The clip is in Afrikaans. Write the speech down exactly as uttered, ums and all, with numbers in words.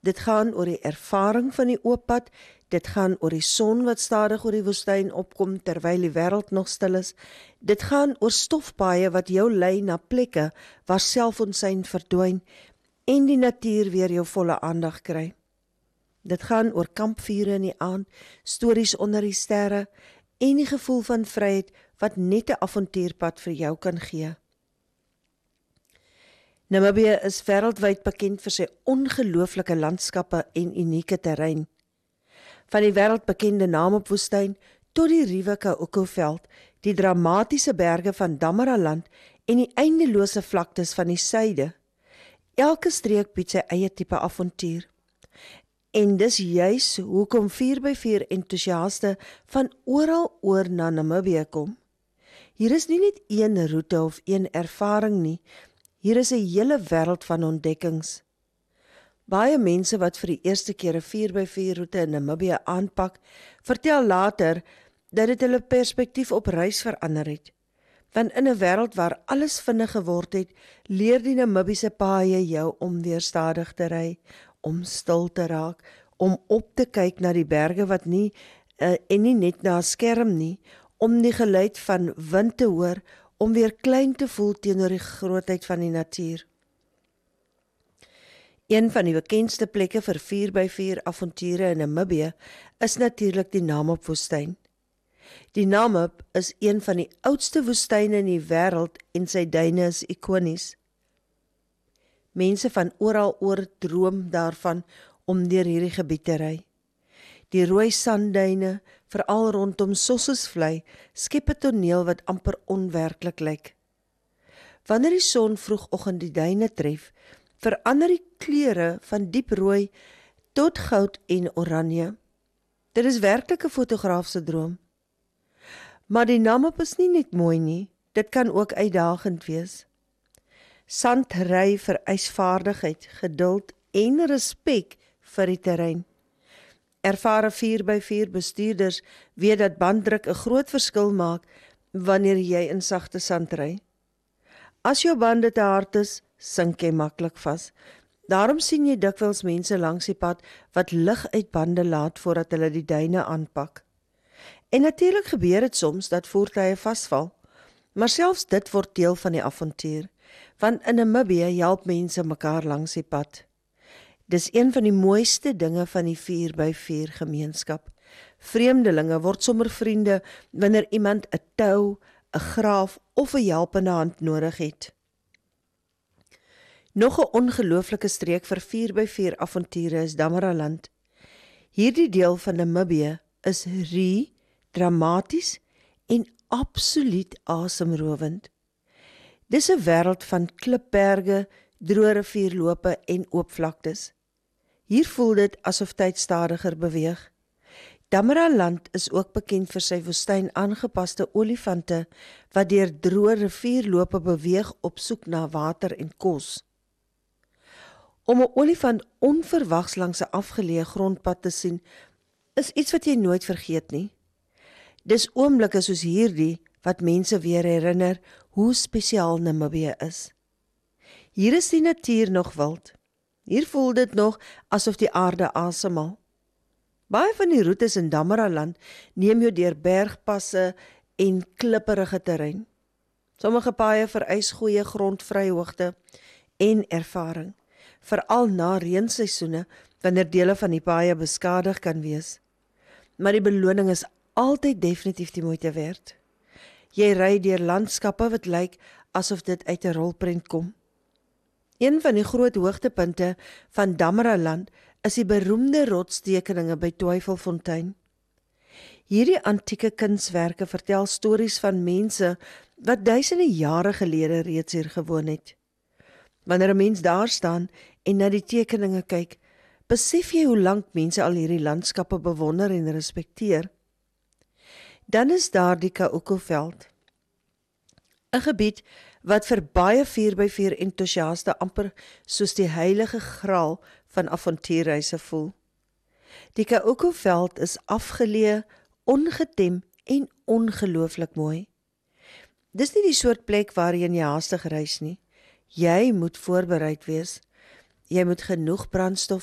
Dit gaan oor die ervaring van die oop pad, dit gaan oor die son wat stadig oor die woestyn opkom terwyl die wêreld nog stil is. Dit gaan oor stofpaaie wat jou lei na plekke waar selfonsyn verdwyn en die natuur weer jou volle aandag kry. Dit gaan oor kampvure in die aand, stories onder die sterre en die gevoel van vryheid wat net 'n avontuurpad vir jou kan gee. Namibië is wêreldwyd bekend vir sy ongelooflike landskappe en unieke terrein. Van die wêreldbekende Namib-woestyn tot die ruwe Kaoko-veld, die dramatiese berge van Damaraland en die eindelose vlaktes van die suide. Elke streek bied sy eie tipe avontuur. En dis juis hoekom vier by vier entoesiaste van oral oor na Namibië kom. Hier is nie net een roete of een ervaring nie, hier is 'n hele wêreld van ontdekkings. Baie mense wat vir die eerste keer 'n vier by vier roete in Namibië aanpak, vertel later dat dit hulle perspektief op reis verander het. Want in 'n wêreld waar alles vinnig geword het, leer die Namibiese paaie jou om weer stadig te ry, om stil te raak, om op te kyk na die berge wat nie, uh, en nie net na 'n skerm nie, om die geluid van wind te hoor, om weer klein te voel teenoor die grootheid van die natuur. Een van die bekendste plekke vir vier by vier avonture in Namibië is natuurlik die Namib-woestyn. Die Namib is een van die oudste woestyne in die wêreld en sy duine is ikonies. Mense van oral oor droom daarvan om deur hierdie gebied te ry. Die rooi sandduine, veral rondom Sossusvlei, skep 'n toneel wat amper onwerklik lyk. Wanneer die son vroegoggend die duine tref, verander die kleure van diep rooi tot goud en oranje. Dit is werklik 'n fotograaf se droom. Maar die Namib is nie net mooi nie, dit kan ook uitdagend wees. Sandry vereis vaardigheid, geduld en respek vir die terrein. Ervare vier by vier bestuurders weet dat banddruk 'n groot verskil maak wanneer jy in sagte sand ry. As jou bande te hard is, sink jy maklik vas. Daarom sien jy dikwels mense langs die pad wat lig uit bande laat voordat hulle die duine aanpak. En natuurlik gebeur dit soms dat voertuie vasval, maar selfs dit word deel van die avontuur, want in Namibië help mense mekaar langs die pad. Dis een van die mooiste dinge van die vier by vier gemeenskap. Vreemdelinge word sommer vriende wanneer iemand 'n tou, 'n graaf of 'n helpende hand nodig het. Nog 'n ongelooflike streek vir vier by vier avonture is Damaraland. Hierdie deel van Namibië is ru, dramaties en absoluut asemrowend. Dis 'n wêreld van klipberge, droë rivierlope en oop vlaktes. Hier voel dit asof tyd stadiger beweeg. Damaraland is ook bekend vir sy woestyn aangepaste olifante wat deur droë rivierlope beweeg op soek na water en kos. Om 'n olifant onverwags langs 'n afgeleë grondpad te sien, is iets wat jy nooit vergeet nie. Dis oomblikke soos hierdie wat mense weer herinner hoe spesiaal Namibië is. Hier is die natuur nog wild. Hier voel dit nog asof die aarde asemhaal. Baie van die roetes in Damaraland neem jou deur bergpasse en klipperige terrein. Sommige paaie vereis goeie grondvryhoogte en ervaring, veral na reenseisoene wanneer dele van die paaie beskadig kan wees. Maar die beloning is altyd definitief die moeite werd. Jy ry deur landskappe wat lyk asof dit uit 'n rolprent kom. Een van die groot hoogtepunte van Damaraland is die beroemde rotstekeninge by Twyfelfontein. Hierdie antieke kunswerke vertel stories van mense wat duisende jare gelede reeds hier gewoon het. Wanneer 'n mens daar staan en na die tekeninge kyk, besef jy hoe lank mense al hierdie landskappe bewonder en respekteer. Dan is daar die Kaoko-veld, 'n gebied wat vir baie vier by vier entoesiaste amper soos die heilige graal van avontuurreise voel. Die Kaoko-veld is afgeleë, ongetem en ongelooflik mooi. Dis nie die soort plek waarheen jy haastig reis nie. Jy moet voorbereid wees. Jy moet genoeg brandstof